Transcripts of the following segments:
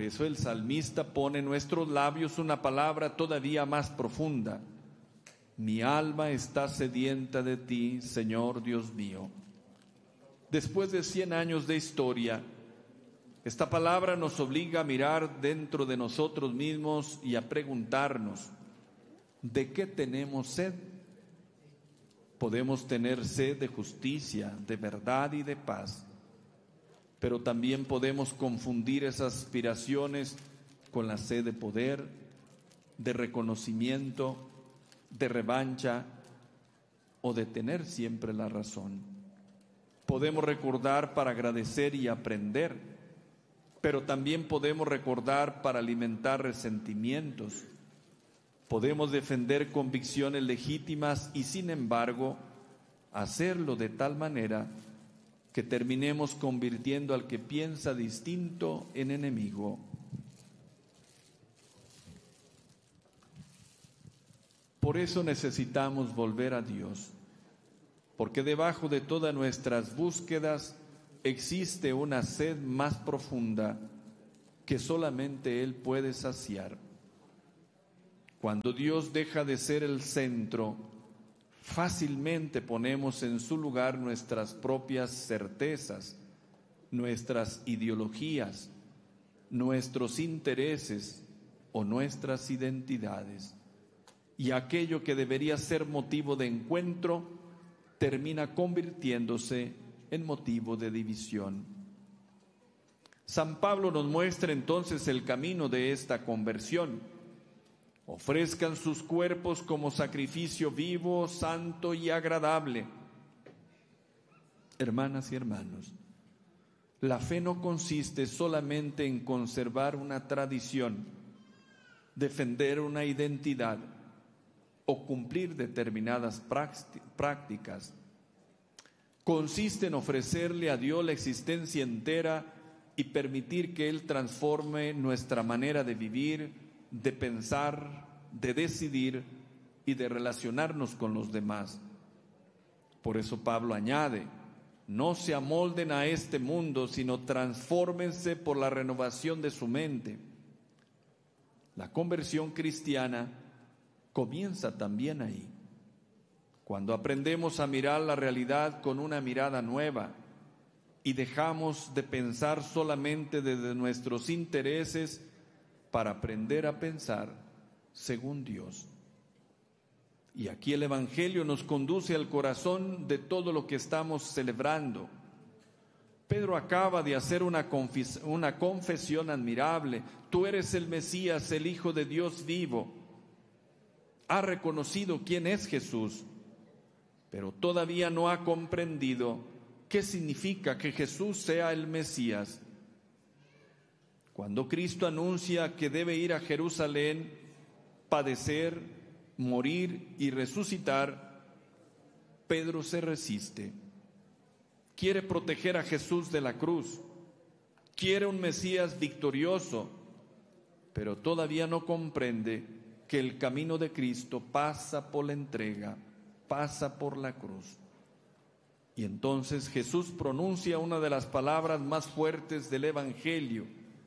eso el salmista pone en nuestros labios una palabra todavía más profunda: mi alma está sedienta de ti, Señor Dios mío. Después de 100 años de historia, esta palabra nos obliga a mirar dentro de nosotros mismos y a preguntarnos: ¿de qué tenemos sed? Podemos tener sed de justicia, de verdad y de paz, pero también podemos confundir esas aspiraciones con la sed de poder, de reconocimiento, de revancha o de tener siempre la razón. Podemos recordar para agradecer y aprender, pero también podemos recordar para alimentar resentimientos. Podemos defender convicciones legítimas y, sin embargo, hacerlo de tal manera que terminemos convirtiendo al que piensa distinto en enemigo. Por eso necesitamos volver a Dios, porque debajo de todas nuestras búsquedas existe una sed más profunda que solamente Él puede saciar. Cuando Dios deja de ser el centro, fácilmente ponemos en su lugar nuestras propias certezas, nuestras ideologías, nuestros intereses o nuestras identidades. Y aquello que debería ser motivo de encuentro termina convirtiéndose en motivo de división. San Pablo nos muestra entonces el camino de esta conversión. Ofrezcan sus cuerpos como sacrificio vivo, santo y agradable. Hermanas y hermanos, la fe no consiste solamente en conservar una tradición, defender una identidad o cumplir determinadas prácticas. Consiste en ofrecerle a Dios la existencia entera y permitir que Él transforme nuestra manera de vivir, de pensar, de decidir y de relacionarnos con los demás. Por eso Pablo añade: no se amolden a este mundo, sino transfórmense por la renovación de su mente. La conversión cristiana comienza también ahí, cuando aprendemos a mirar la realidad con una mirada nueva y dejamos de pensar solamente desde nuestros intereses para aprender a pensar según Dios. Y aquí el Evangelio nos conduce al corazón de todo lo que estamos celebrando. Pedro acaba de hacer una confesión admirable: tú eres el Mesías, el Hijo de Dios vivo. Ha reconocido quién es Jesús, pero todavía no ha comprendido qué significa que Jesús sea el Mesías. Cuando Cristo anuncia que debe ir a Jerusalén, padecer, morir y resucitar, Pedro se resiste. Quiere proteger a Jesús de la cruz, quiere un Mesías victorioso, pero todavía no comprende que el camino de Cristo pasa por la entrega, pasa por la cruz. Y entonces Jesús pronuncia una de las palabras más fuertes del Evangelio: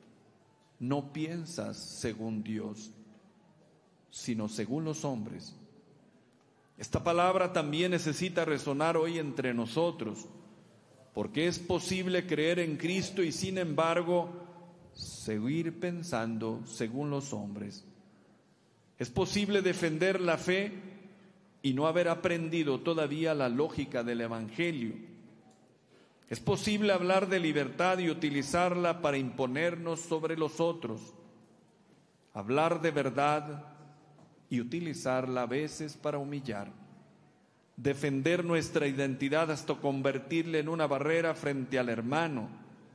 no piensas según Dios, sino según los hombres. Esta palabra también necesita resonar hoy entre nosotros, porque es posible creer en Cristo y sin embargo seguir pensando según los hombres. Es posible defender la fe y no haber aprendido todavía la lógica del Evangelio. Es posible hablar de libertad y utilizarla para imponernos sobre los otros, hablar de verdad y utilizarla a veces para humillar, defender nuestra identidad hasta convertirla en una barrera frente al hermano,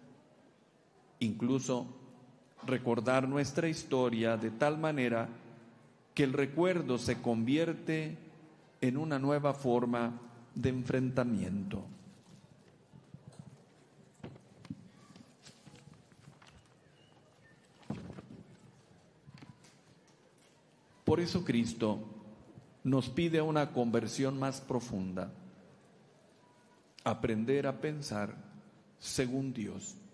incluso recordar nuestra historia de tal manera que el recuerdo se convierte en una nueva forma de enfrentamiento. Por eso Cristo nos pide una conversión más profunda, aprender a pensar según Dios.